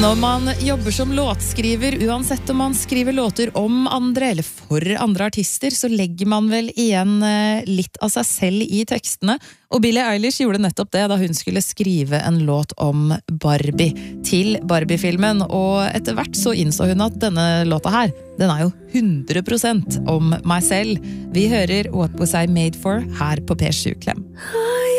Når man jobber som låtskriver, uansett om man skriver låter om andre eller for andre artister, så legger man vel igjen litt av seg selv i tekstene. Og Billie Eilish gjorde nettopp det da hun skulle skrive en låt om Barbie til Barbie-filmen. Og etter hvert så innså hun at denne låta her, den er jo 100% om meg selv. Vi hører What Was I Made For her på P7 Klem.